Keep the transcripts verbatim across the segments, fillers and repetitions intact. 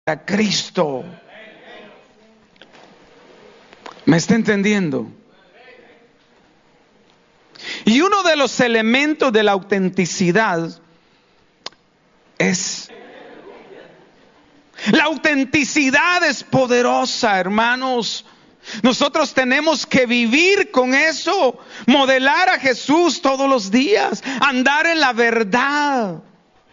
a Cristo. ¿Me está entendiendo? Y uno de los elementos de la autenticidad es... La autenticidad es poderosa, hermanos. Nosotros tenemos que vivir con eso, modelar a Jesús todos los días, andar en la verdad.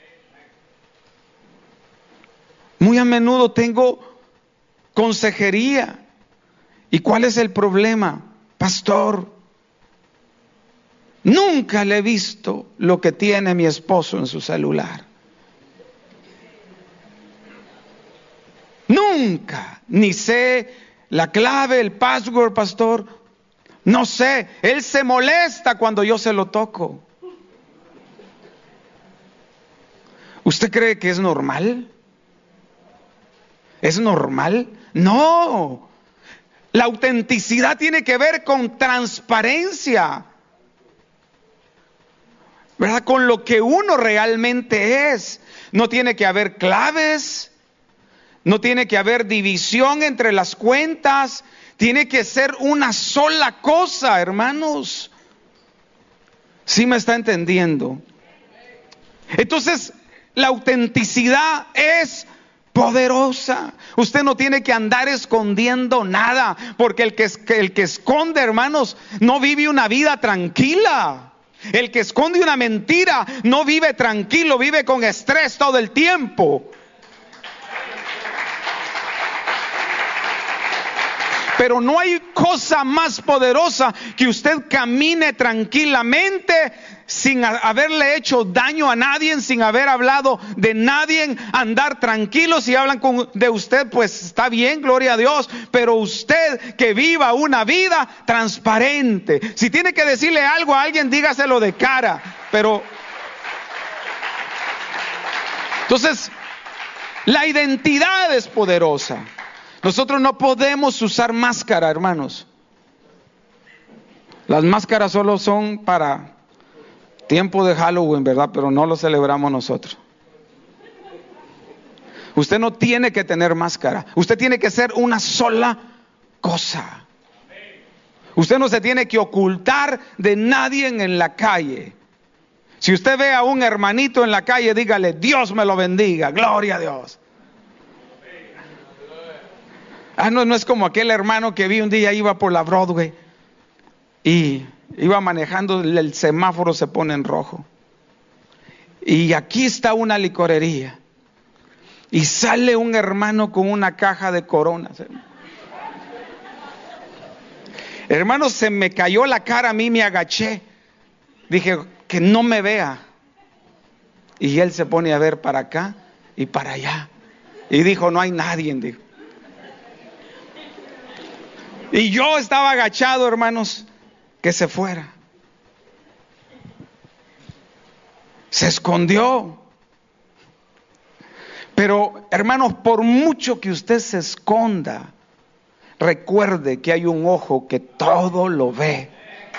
Muy a menudo tengo consejería. ¿Y cuál es el problema? Pastor, nunca le he visto lo que tiene mi esposo en su celular. Nunca, ni sé la clave, el password, pastor. No sé, él se molesta cuando yo se lo toco. ¿Usted cree que es normal? ¿Es normal? No. La autenticidad tiene que ver con transparencia, ¿verdad? Con lo que uno realmente es. No tiene que haber claves. No tiene que haber división entre las cuentas. Tiene que ser una sola cosa, hermanos. ¿Sí me está entendiendo? Entonces, la autenticidad es poderosa. Usted no tiene que andar escondiendo nada, porque el que, el que esconde, hermanos, no vive una vida tranquila. El que esconde una mentira no vive tranquilo, vive con estrés todo el tiempo. Pero no hay cosa más poderosa que usted camine tranquilamente sin haberle hecho daño a nadie, sin haber hablado de nadie, andar tranquilo. Si hablan con, de usted, pues está bien, gloria a Dios. Pero usted que viva una vida transparente. Si tiene que decirle algo a alguien, dígaselo de cara. Pero entonces, la identidad es poderosa. Nosotros no podemos usar máscara, hermanos. Las máscaras solo son para tiempo de Halloween, ¿verdad? Pero no lo celebramos nosotros. Usted no tiene que tener máscara. Usted tiene que ser una sola cosa. Usted no se tiene que ocultar de nadie en la calle. Si usted ve a un hermanito en la calle, dígale, Dios me lo bendiga, gloria a Dios. Ah, no, no es como aquel hermano que vi un día, iba por la Broadway y iba manejando, el semáforo se pone en rojo. Y aquí está una licorería. Y sale un hermano con una caja de Coronas. Hermano, se me cayó la cara, a mí me agaché. Dije, que no me vea. Y él se pone a ver para acá y para allá. Y dijo, no hay nadie, dijo. Y yo estaba agachado, hermanos, que se fuera. Se escondió. Pero, hermanos, por mucho que usted se esconda, recuerde que hay un ojo que todo lo ve.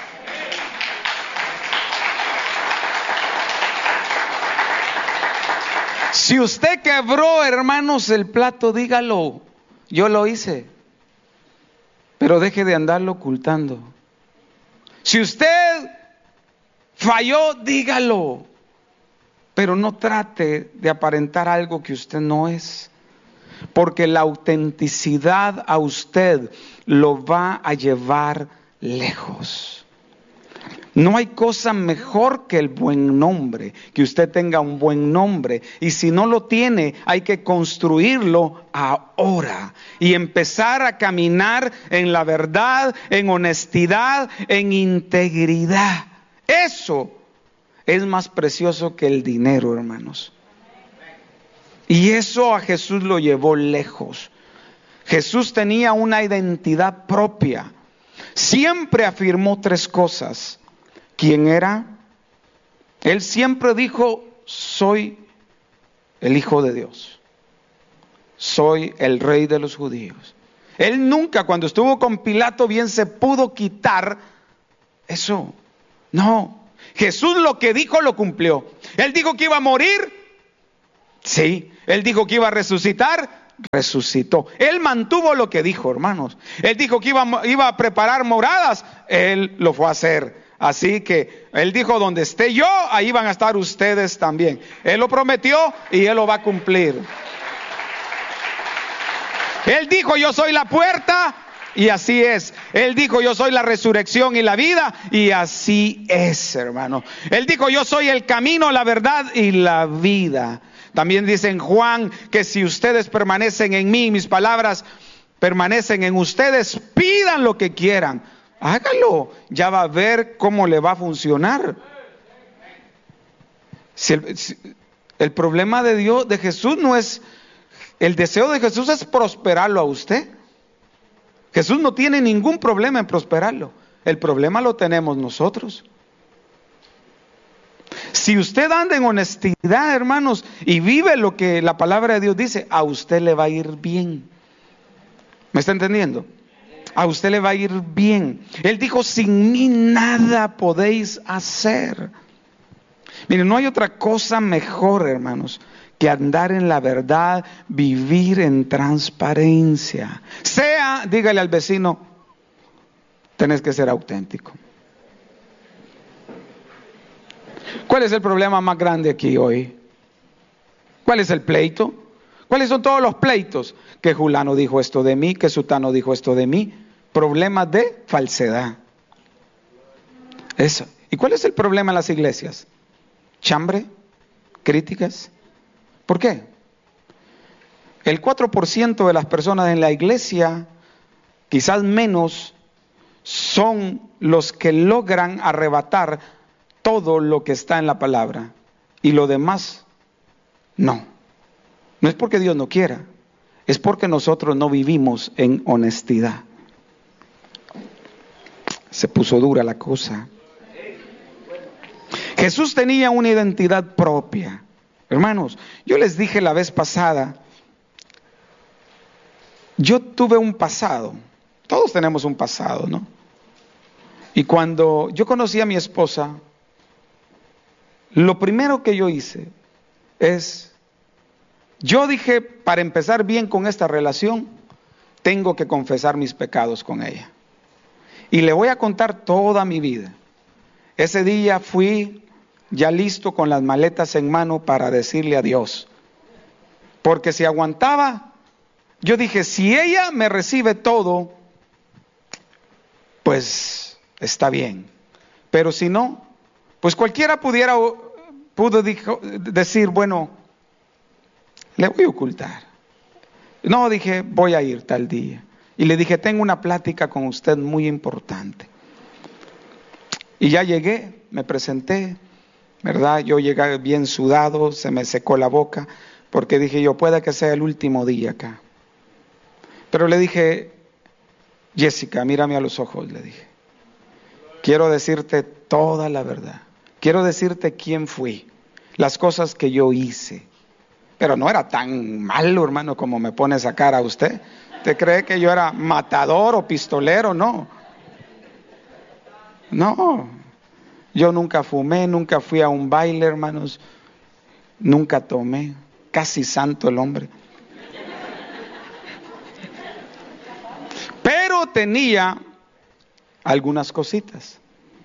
Si usted quebró, hermanos, el plato, dígalo, yo lo hice. Pero deje de andarlo ocultando. Si usted falló, dígalo. Pero no trate de aparentar algo que usted no es. Porque la autenticidad a usted lo va a llevar lejos. No hay cosa mejor que el buen nombre, que usted tenga un buen nombre. Y si no lo tiene, hay que construirlo ahora y empezar a caminar en la verdad, en honestidad, en integridad. Eso es más precioso que el dinero, hermanos. Y eso a Jesús lo llevó lejos. Jesús tenía una identidad propia. Siempre afirmó tres cosas. ¿Quién era? Él siempre dijo, soy el Hijo de Dios. Soy el Rey de los judíos. Él nunca, cuando estuvo con Pilato, bien se pudo quitar eso. No. Jesús lo que dijo, lo cumplió. Él dijo que iba a morir. Sí. Él dijo que iba a resucitar. resucitó. Él mantuvo lo que dijo, hermanos. Él dijo que iba, iba a preparar moradas. Él lo fue a hacer. Así que Él dijo, donde esté yo, ahí van a estar ustedes también. Él lo prometió y Él lo va a cumplir. Él dijo, yo soy la puerta, y así es. Él dijo, yo soy la resurrección y la vida, y así es, hermano. Él dijo, yo soy el camino, la verdad y la vida. También dice en Juan que si ustedes permanecen en mí, mis palabras permanecen en ustedes, pidan lo que quieran. Hágalo, ya va a ver cómo le va a funcionar. Si el, si el problema de Dios, de Jesús no es, el deseo de Jesús es prosperarlo a usted. Jesús no tiene ningún problema en prosperarlo. El problema lo tenemos nosotros. Si usted anda en honestidad, hermanos, y vive lo que la palabra de Dios dice, a usted le va a ir bien. ¿Me está entendiendo? A usted le va a ir bien. Él dijo, sin mí nada podéis hacer. Miren, no hay otra cosa mejor, hermanos, que andar en la verdad, vivir en transparencia. Sea, dígale al vecino, tenés que ser auténtico. ¿Cuál es el problema más grande aquí hoy? ¿Cuál es el pleito? ¿Cuáles son todos los pleitos? Que Julano dijo esto de mí, que Sutano dijo esto de mí. Problemas de falsedad. Eso. ¿Y cuál es el problema en las iglesias? Chambre, críticas. ¿Por qué? El cuatro por ciento de las personas en la iglesia, quizás menos, son los que logran arrebatar todo lo que está en la palabra. Y lo demás, no. No es porque Dios no quiera, es porque nosotros no vivimos en honestidad. Se puso dura la cosa. Jesús tenía una identidad propia. Hermanos, yo les dije la vez pasada, yo tuve un pasado. Todos tenemos un pasado, ¿no? Y cuando yo conocí a mi esposa, lo primero que yo hice es, yo dije, para empezar bien con esta relación, tengo que confesar mis pecados con ella. Y le voy a contar toda mi vida. Ese día fui ya listo con las maletas en mano para decirle adiós. Porque si aguantaba, yo dije, si ella me recibe todo, pues está bien. Pero si no, pues cualquiera pudiera, pudo dijo, decir, bueno, le voy a ocultar. No, dije, voy a ir tal día. Y le dije, tengo una plática con usted muy importante. Y ya llegué, me presenté, ¿verdad? Yo llegué bien sudado, se me secó la boca, porque dije yo, puede que sea el último día acá. Pero le dije, Jessica, mírame a los ojos, le dije. Quiero decirte toda la verdad. Quiero decirte quién fui, las cosas que yo hice. Pero no era tan malo, hermano, como me pone esa cara a usted. ¿Usted cree que yo era matador o pistolero? No. No. Yo nunca fumé, nunca fui a un baile, hermanos. Nunca tomé. Casi santo el hombre. Pero tenía algunas cositas.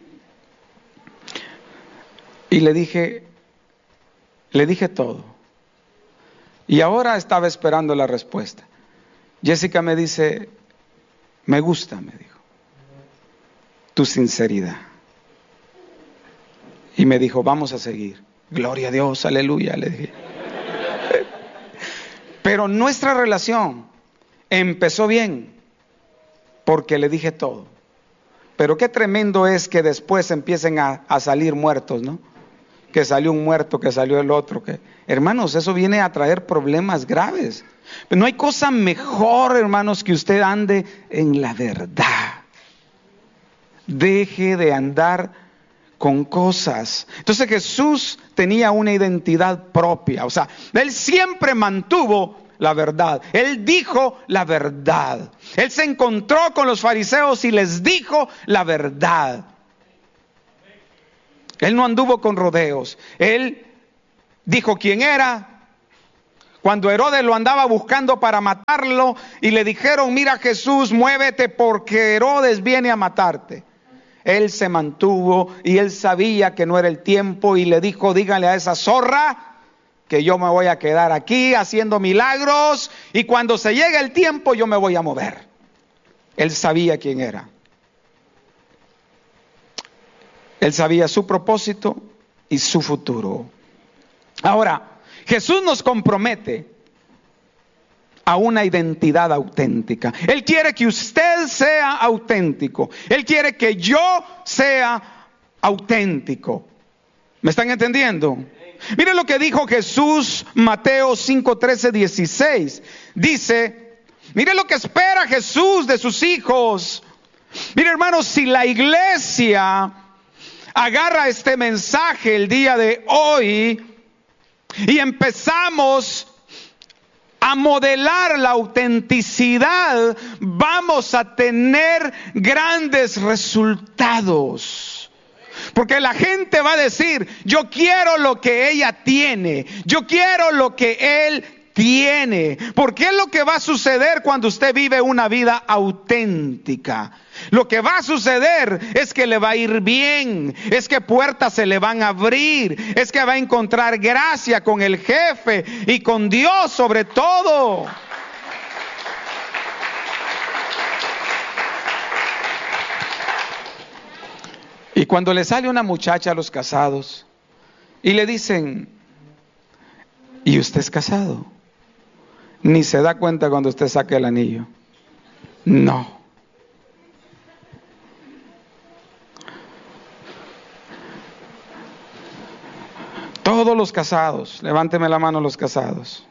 Y le dije, le dije todo. Y ahora estaba esperando la respuesta. Jessica me dice, me gusta, me dijo, tu sinceridad. Y me dijo, vamos a seguir. Gloria a Dios, aleluya, le dije. Pero nuestra relación empezó bien, porque le dije todo. Pero qué tremendo es que después empiecen a, a salir muertos, ¿no? Que salió un muerto, que salió el otro. Que... Hermanos, eso viene a traer problemas graves. Pero no hay cosa mejor, hermanos, que usted ande en la verdad. Deje de andar con cosas. Entonces Jesús tenía una identidad propia. O sea, Él siempre mantuvo la verdad. Él dijo la verdad. Él se encontró con los fariseos y les dijo la verdad. Él no anduvo con rodeos. Él dijo quién era, Cuando Herodes lo andaba buscando para matarlo y le dijeron, mira Jesús, muévete porque Herodes viene a matarte. Él se mantuvo y él sabía que no era el tiempo y le dijo, díganle a esa zorra que yo me voy a quedar aquí haciendo milagros y cuando se llegue el tiempo yo me voy a mover. Él sabía quién era. Él sabía su propósito y su futuro. Ahora, Jesús nos compromete a una identidad auténtica. Él quiere que usted sea auténtico. Él quiere que yo sea auténtico. ¿Me están entendiendo? Miren lo que dijo Jesús, Mateo cinco, trece, dieciséis. Dice, miren lo que espera Jesús de sus hijos. Miren, hermanos, si la iglesia agarra este mensaje el día de hoy y empezamos a modelar la autenticidad, vamos a tener grandes resultados. Porque la gente va a decir, yo quiero lo que ella tiene, yo quiero lo que él tiene. Porque es lo que va a suceder cuando usted vive una vida auténtica. Lo que va a suceder es que le va a ir bien, es que puertas se le van a abrir, es que va a encontrar gracia con el jefe y con Dios sobre todo. Y cuando le sale una muchacha a los casados y le dicen, ¿y usted es casado? Ni se da cuenta cuando usted saca el anillo. No. Todos los casados, levánteme la mano los casados.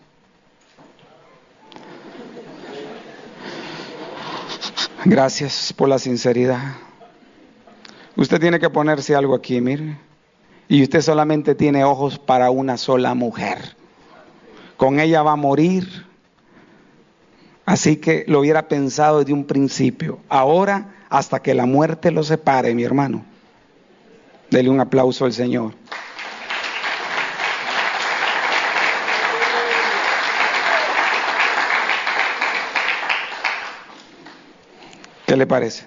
Gracias por la sinceridad. Usted tiene que ponerse algo aquí, mire. Y usted solamente tiene ojos para una sola mujer. Con ella va a morir. Así que lo hubiera pensado desde un principio. Ahora, hasta que la muerte lo separe, mi hermano. Dele un aplauso al Señor. ¿Qué le parece?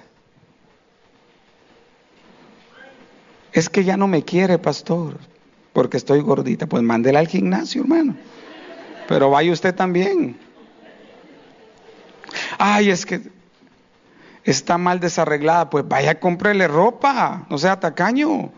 Es que ya no me quiere, pastor, porque estoy gordita. Pues mándela al gimnasio, hermano. Pero vaya usted también. Ay, es que está mal desarreglada. Pues vaya, cómprele ropa. No sea tacaño.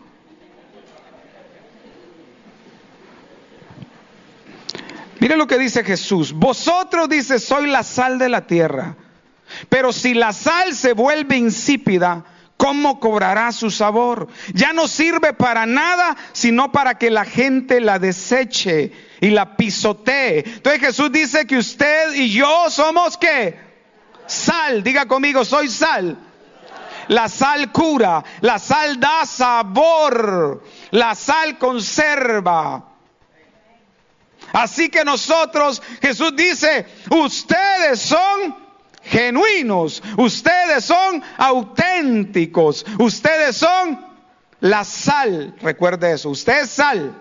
Mire lo que dice Jesús. Vosotros, dice, soy la sal de la tierra. Pero si la sal se vuelve insípida, ¿cómo cobrará su sabor? Ya no sirve para nada, sino para que la gente la deseche y la pisotee. Entonces Jesús dice que usted y yo somos ¿qué? Sal. Diga conmigo, soy sal. La sal cura, la sal da sabor, la sal conserva. Así que nosotros, Jesús dice, ustedes son genuinos, ustedes son auténticos, ustedes son la sal. Recuerde eso, usted es sal.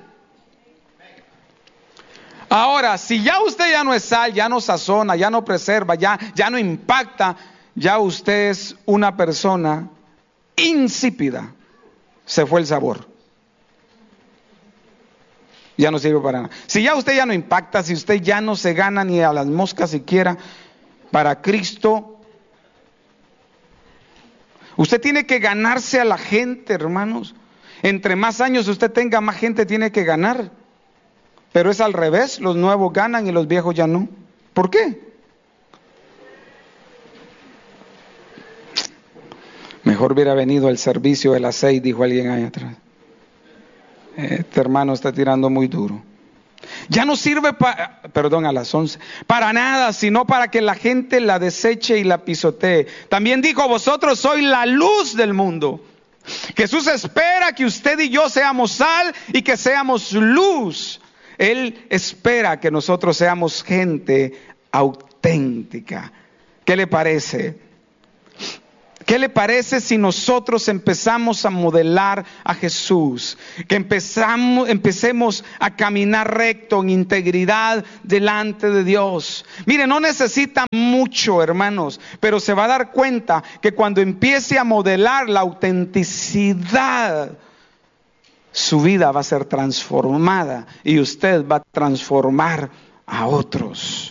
Ahora, si ya usted ya no es sal, ya no sazona, ya no preserva, ya, ya no impacta, ya usted es una persona insípida. Se fue el sabor. Ya no sirve para nada. Si ya usted ya no impacta, si usted ya no se gana ni a las moscas siquiera, para Cristo, usted tiene que ganarse a la gente, hermanos. Entre más años usted tenga, más gente tiene que ganar. Pero es al revés, los nuevos ganan y los viejos ya no. ¿Por qué? Mejor hubiera venido al servicio de las seis, dijo alguien ahí atrás. Este hermano está tirando muy duro. Ya no sirve para, perdón, a las once, para nada, sino para que la gente la deseche y la pisotee. También dijo, vosotros sois la luz del mundo. Jesús espera que usted y yo seamos sal y que seamos luz. Él espera que nosotros seamos gente auténtica. ¿Qué le parece? ¿Qué le parece si nosotros empezamos a modelar a Jesús? Que empezamos, empecemos a caminar recto, en integridad delante de Dios. Mire, no necesita mucho, hermanos, pero se va a dar cuenta que cuando empiece a modelar la autenticidad, su vida va a ser transformada y usted va a transformar a otros.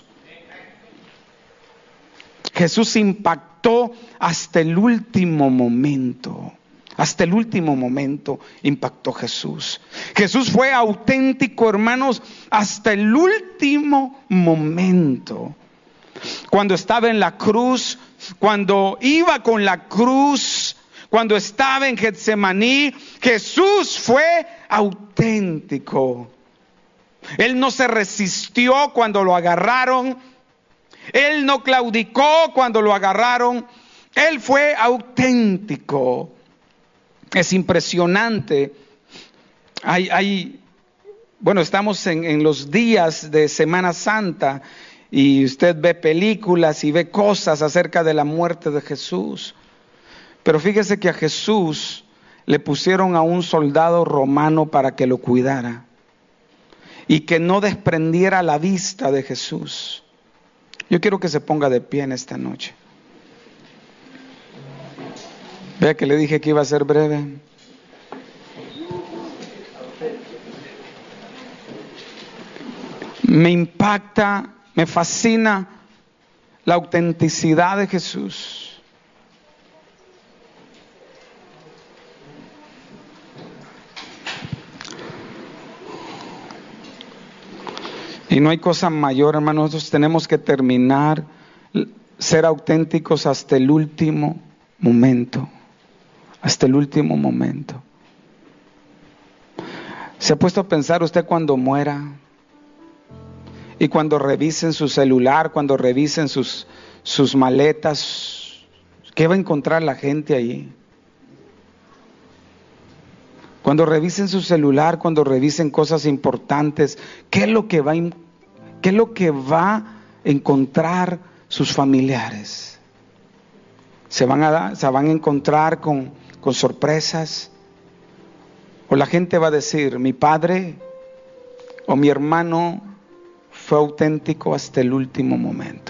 Jesús impactó hasta el último momento. Hasta el último momento impactó Jesús. Jesús fue auténtico, hermanos, hasta el último momento. Cuando estaba en la cruz, cuando iba con la cruz, cuando estaba en Getsemaní, Jesús fue auténtico. Él no se resistió cuando lo agarraron. Él no claudicó cuando lo agarraron. Él fue auténtico. Es impresionante. Hay, hay, bueno, estamos en, en los días de Semana Santa y usted ve películas y ve cosas acerca de la muerte de Jesús. Pero fíjese que a Jesús le pusieron a un soldado romano para que lo cuidara y que no desprendiera la vista de Jesús. Yo quiero que se ponga de pie en esta noche. Vea que le dije que iba a ser breve. Me impacta, me fascina la autenticidad de Jesús. Y no hay cosa mayor, hermanos. Nosotros tenemos que terminar, ser auténticos hasta el último momento. Hasta el último momento. ¿Se ha puesto a pensar usted cuando muera? Y cuando revisen su celular, cuando revisen sus, sus maletas, ¿qué va a encontrar la gente ahí? Cuando revisen su celular, cuando revisen cosas importantes, ¿qué es lo que va a, qué es lo que va a encontrar sus familiares? ¿Se van a, se van a encontrar con, con sorpresas? ¿O la gente va a decir, mi padre o mi hermano fue auténtico hasta el último momento?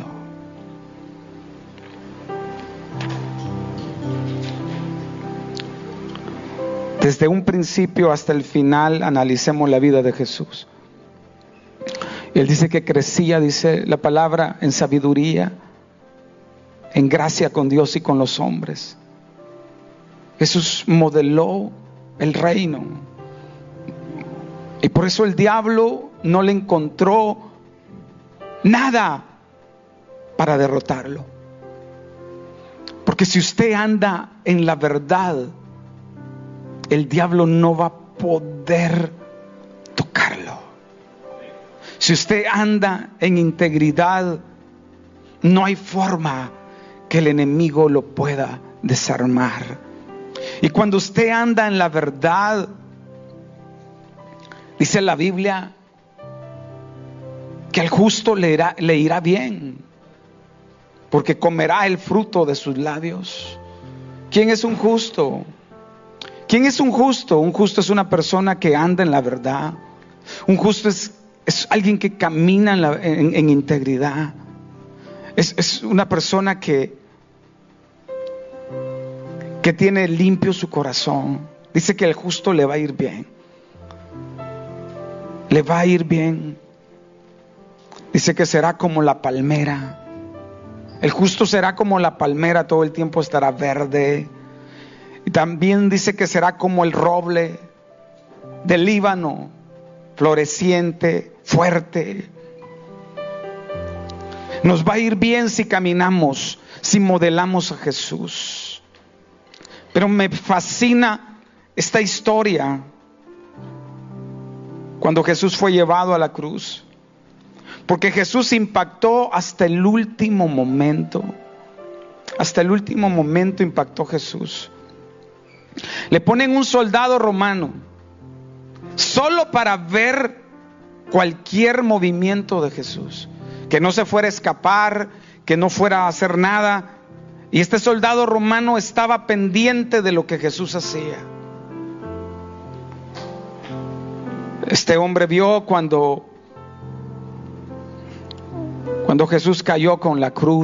Desde un principio hasta el final analicemos la vida de Jesús. Él dice que crecía, dice la palabra, en sabiduría, en gracia con Dios y con los hombres. Jesús modeló el reino. Y por eso el diablo no le encontró nada para derrotarlo. Porque si usted anda en la verdad, el diablo no va a poder tocarlo. Si usted anda en integridad, no hay forma que el enemigo lo pueda desarmar. Y cuando usted anda en la verdad, dice la Biblia que al justo le irá, le irá bien, porque comerá el fruto de sus labios. ¿Quién es un justo? ¿Quién es un justo? Un justo es una persona que anda en la verdad. Un justo es, es alguien que camina en, la, en, en integridad. Es, es una persona que, que tiene limpio su corazón. Dice que al justo le va a ir bien. Le va a ir bien. Dice que será como la palmera. El justo será como la palmera, todo el tiempo estará verde. Y también dice que será como el roble del Líbano, floreciente, fuerte. Nos va a ir bien si caminamos, si modelamos a Jesús. Pero me fascina esta historia cuando Jesús fue llevado a la cruz, porque Jesús impactó hasta el último momento. Hasta el último momento impactó Jesús. Le ponen un soldado romano solo para ver cualquier movimiento de Jesús, que no se fuera a escapar, que no fuera a hacer nada. Y este soldado romano estaba pendiente de lo que Jesús hacía. Este hombre vio cuando, cuando Jesús cayó con la cruz.